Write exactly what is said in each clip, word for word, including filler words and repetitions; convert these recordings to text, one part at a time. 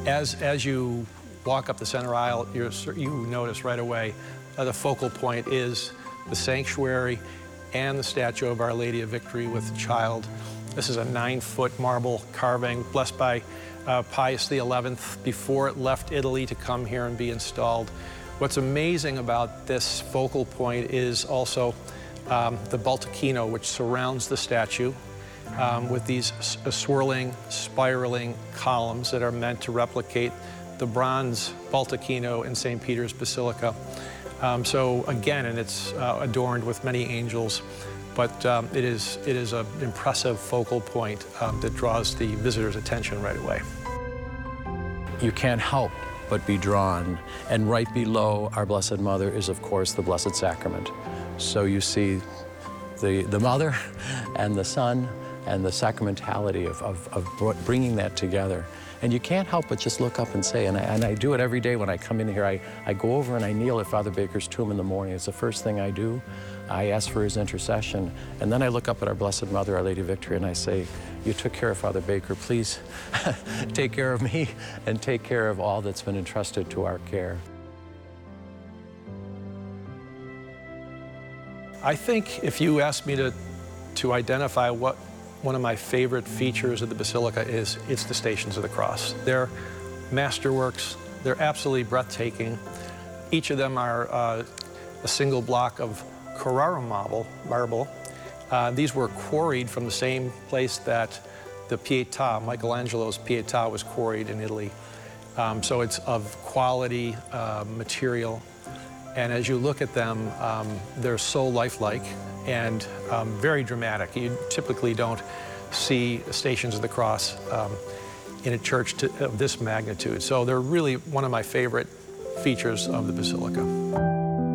As, as you walk up the center aisle, you're, you notice right away uh, the focal point is the sanctuary and the statue of Our Lady of Victory with the child. This is a nine-foot marble carving blessed by uh, Pius the eleventh before it left Italy to come here and be installed. What's amazing about this focal point is also um, the baldacchino, which surrounds the statue um, with these uh, swirling, spiraling columns that are meant to replicate the bronze baldacchino in Saint Peter's Basilica. Um, so again, and it's uh, adorned with many angels, but um, it is it is an impressive focal point um, that draws the visitor's attention right away. You can't help but be drawn, and right below our Blessed Mother is, of course, the Blessed Sacrament. So you see the, the Mother and the Son and the sacramentality of, of, of bringing that together. And you can't help but just look up and say, and I, and I do it every day when I come in here, I, I go over and I kneel at Father Baker's tomb in the morning. It's the first thing I do. I ask for his intercession, and then I look up at our Blessed Mother, Our Lady of Victory, and I say, you took care of Father Baker, please take care of me and take care of all that's been entrusted to our care. I think if you ask me to, to identify what one of my favorite features of the Basilica is, it's the Stations of the Cross. They're masterworks. They're absolutely breathtaking. Each of them are uh, a single block of Carrara marble. marble. Uh, these were quarried from the same place that the Pietà, Michelangelo's Pietà, was quarried in Italy. Um, so it's of quality uh, material. And as you look at them, um, they're so lifelike and um, very dramatic. You typically don't see Stations of the Cross um, in a church to, of this magnitude. So they're really one of my favorite features of the Basilica.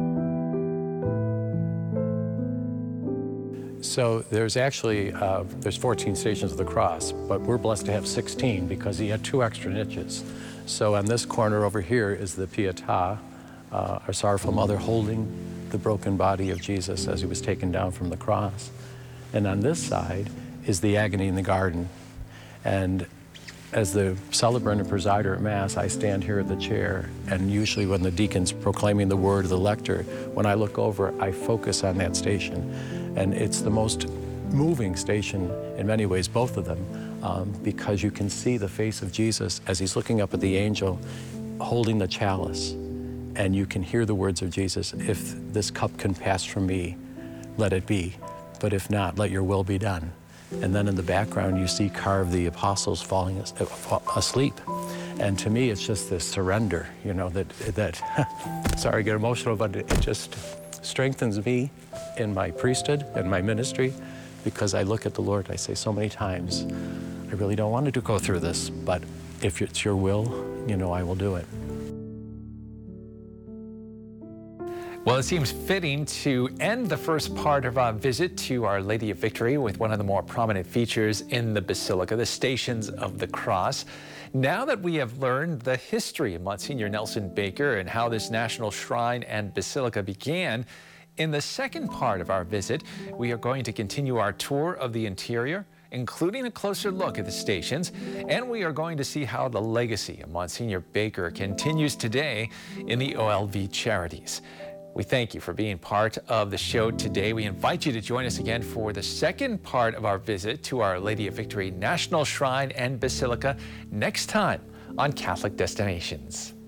So there's actually, uh, there's fourteen Stations of the Cross, but we're blessed to have sixteen because he had two extra niches. So on this corner over here is the Pietà, uh, our sorrowful mother holding the broken body of Jesus as he was taken down from the cross. And on this side is the agony in the garden. And as the celebrant and presider at Mass, I stand here at the chair, and usually when the deacon's proclaiming the word of the lector, when I look over, I focus on that station. And it's the most moving station in many ways, both of them, um, because you can see the face of Jesus as he's looking up at the angel holding the chalice. And you can hear the words of Jesus, if this cup can pass from me, let it be. But if not, let your will be done. And then in the background, you see carved the apostles falling asleep. And to me, it's just this surrender, you know, that, that sorry, I get emotional, but it just strengthens me in my priesthood and my ministry, because I look at the Lord, I say so many times, I really don't want to go through this, but if it's your will, you know, I will do it. Well, it seems fitting to end the first part of our visit to Our Lady of Victory with one of the more prominent features in the Basilica, the Stations of the Cross. Now that we have learned the history of Monsignor Nelson Baker and how this national shrine and basilica began, in the second part of our visit, we are going to continue our tour of the interior, including a closer look at the stations, and we are going to see how the legacy of Monsignor Baker continues today in the O L V Charities. We thank you for being part of the show today. We invite you to join us again for the second part of our visit to Our Lady of Victory National Shrine and Basilica next time on Catholic Destinations.